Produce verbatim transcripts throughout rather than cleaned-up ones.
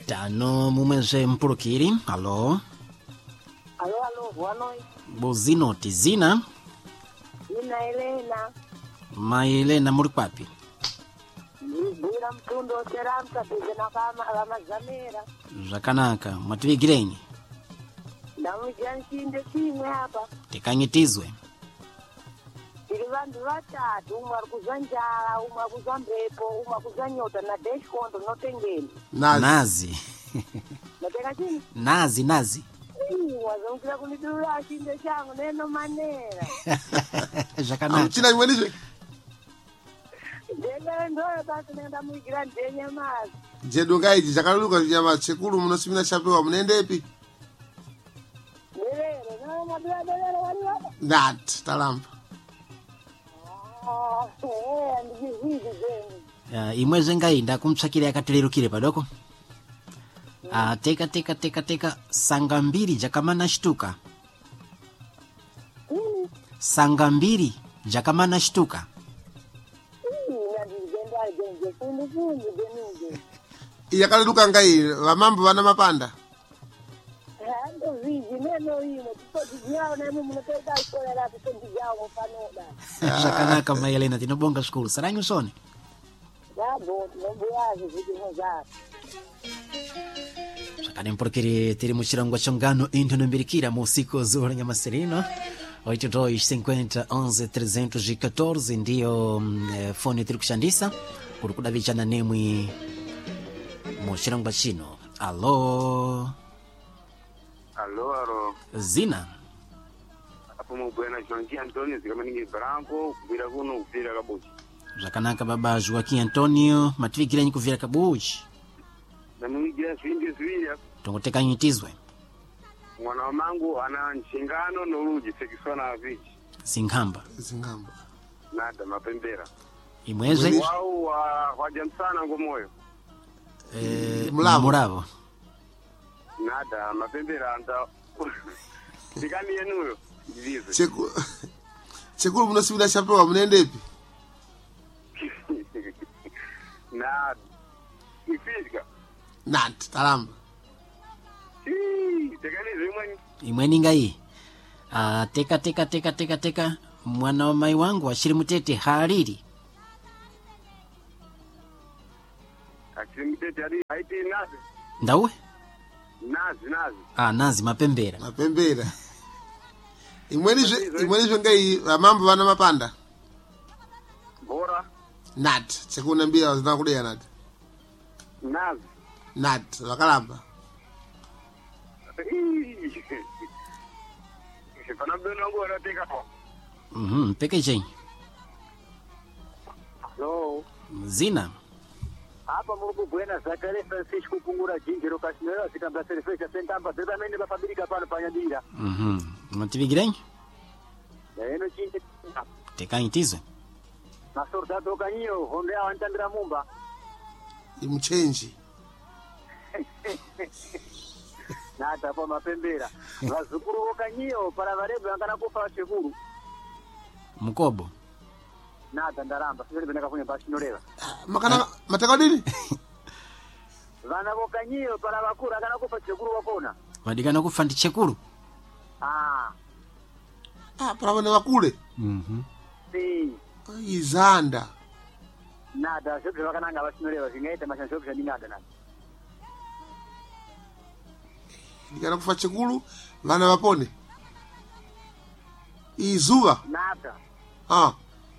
Tano mumeze mpulukiri. Alo. Alo, alo, boa Buzino tizina. Ina Helena. Ma Helena muri papi? Bwira mtundo teramta tizina kama alamazamera. Zvakanaka, mwativigireni. Ndamujanshinde chimwe hapa. Tikanyitizwe. Tiri vanhu vatatu, umwe ari kuzwa njala, umwe ari kuzwa mbepo, umwe ari kuzwa nyota na dashkondo notengeni. Nazi. Nazi. Notenga chini? Nazi, nazi. Wazongera kunidurura chinde changu neno manera. Zvakanaka. China imwenizve. Ndenda ndoyo basi nenda muigira ndenya mazi. Jedu ngaiji zvakaruluka nyama chekuru munosimina chapewa munoendepi? Derere, no madura derere wari wada. That talamba. Ah, eh, ndizvizi zvenyu. Uh, imwe zvengai ndakumtsvakira yakatererukire padoko. Uh, teka teka teka teka sanga mbiri jakamana shtuka. Mm. Sanga mbiri jakamana shtuka. Yakareruka ngai vamambo vana mapanda. Hando viji neno hino tupoti yao na mimi mnataka ikola la kutendi yao panoda. Zvakanaka mai Helena tinobonga skulu. Saranyu sone. Yabo nombo yazi viji moza. Zvakane mpurukiri tiri muchirongwa chongano intonombirikira mu usiku zura nyamaserino oito dois cinquenta onze trezentos e quatorze ndiyo mm, fone tiri kushandisa kuri kudavichana nemwi muchirongwa chino. Alo. Alo, alo. Zina. Apo mubwena João Antonio zikamaningi Branco kubira kuno kuvira kabuchi. Zvakanaka baba Joaquim Antonio mativigiranyi kuvira kabuchi. Namuigira zvindi zviya. Tongotekanyitizwe. Mwana wamangu ana nchingano noluji sekisona avichi. Sinkhamba. Sinkhamba. Nada mapembera. Imweze. Wao wa wajamsana ngomoyo. Eh, mulavo. Mulavo. Nada mapembera anda. Ndikani yenuyo. Ndizize. Cheku. Chekuru munosimina chapewa munoendepi? Nada. Ifizika. Nat talamba. Imweni ngai. Uh, teka teka teka teka teka mwana wa mai wangu ashiri mutete hariri. Ashiri mutete hariri haiti nazi. Ndawe? Nazi nazi. Ah, nazi mapembera. Mapembera. Imwenizve imwenizve ngai vamambo vana mapanda. Bora. Nat chekunambira zina kudeya nat. Nazi. Nat vakalamba. Mhm, packaging. Hello. Zina. Hapa Mungu bwana Zakaria Francisco kungura jinjiro kasinera sikamba serefesha sentamba zebamene bafabirika pano panyandira. Mhm. Mativigiranyi? Eno chinje. Tekanyitizwe. Masorda dokanyo honde awantandira mumba. Imuchenji. Nada pa mapembera. Vazukuru okanyo para varebe angana kufa chekuru. Mukobo. Nada ndaramba sivile beneka kunya bashinoreva. Makana mataka dini? Vana vokanyo para vakuru angana kufa chekuru wakona. Vadikana kufa ndi chekuru? Ah. Ah, para vana vakule. Mhm. Si. Izanda. Nada sivile vakananga bashinoreva zingaita mashansho bishani nada nada. Ndikana kufa chekuru vana vapone. Izuva. Nada. Ah.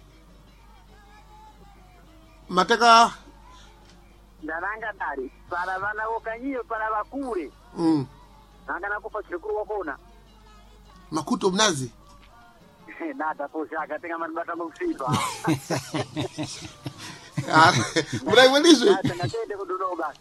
Mataka ndaranga dari para vana vokanyo para vakure. Mm. Angana kufa chekuru wakona. Makuto mnazi. Nada poshaka tenga manibata mkusiba. Ah, mura imwenizwe. Nada natende kudunoga.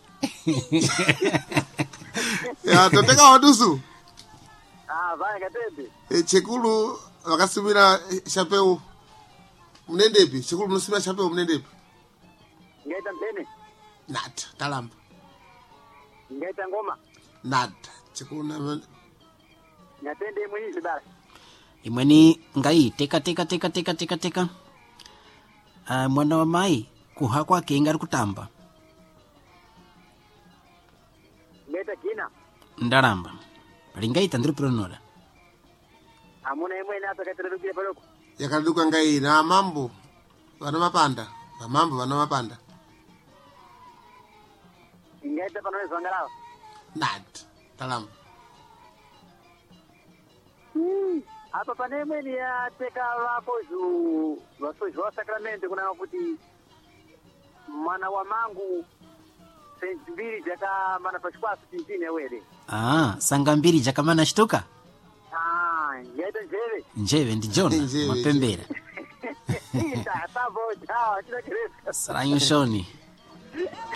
Ya toteka wadusu. Ah, vai katende. E chekulu vakasimira chapeu. Munendepi? Chekulu munosimira chapeu munendepi? Ngaita mpene. Nat talamba. Ngaita ngoma. Nat chekulu na Natende mwenye basi. Imweni ngai teka teka teka teka teka teka. Uh, mwana wa mai kuha kwake ingari kutamba. ngaita kina ndalamba lingaita ndiri pronora amuna imwene apa katirarukire paloko yakaladuka ngai na mambo vana mapanda vamambo vana mapanda ngaita panowezo angalawa nat talamba apa pane imweni yateka vakozu vasozi va Sacramento kuna kuti mwana wa mangu senti mbiri dzakamana pachikwaso chinchini awere ah sanga mbiri jakamana shtuka ah ngaita njeve njeve ndi jona Njeve, mapembera ita tavo chao chinakeresa saranyo shoni